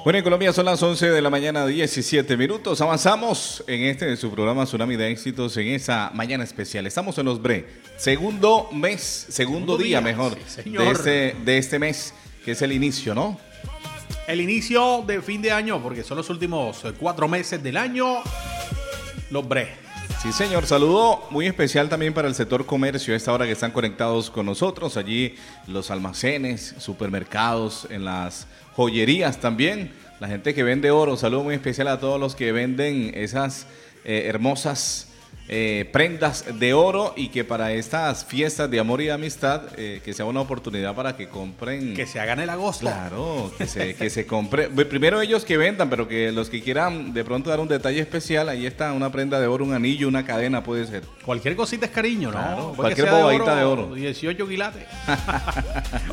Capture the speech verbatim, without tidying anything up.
Bueno, en Colombia son las once de la mañana, diecisiete minutos. Avanzamos en este su programa Tsunami de Éxitos en esa mañana especial. Estamos en los B R E, segundo mes, segundo, segundo día, día mejor, sí, de, este, de este mes, que es el inicio, ¿no? El inicio de fin de año, porque son los últimos cuatro meses del año, los B R E. Sí, señor. Saludo muy especial también para el sector comercio a esta hora que están conectados con nosotros. Allí los almacenes, supermercados, en las joyerías también. La gente que vende oro. Saludo muy especial a todos los que venden esas eh, hermosas eh, prendas de oro y que para estas fiestas de amor y de amistad eh, que sea una oportunidad para que compren. Que se hagan el agosto. Claro, que se, que se compre. Primero ellos que vendan, pero que los que quieran de pronto dar un detalle especial, ahí está una prenda de oro, un anillo, una cadena puede ser. Cualquier cosita es cariño, ¿no? Claro, cualquier bobadita de oro. dieciocho quilates.